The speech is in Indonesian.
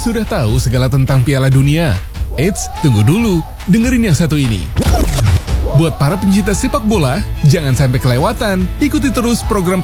sudah tahu segala tentang Piala Dunia? Eits, tunggu dulu, dengerin yang satu ini. Buat para pencinta sepak bola, jangan sampai kelewatan. Ikuti terus program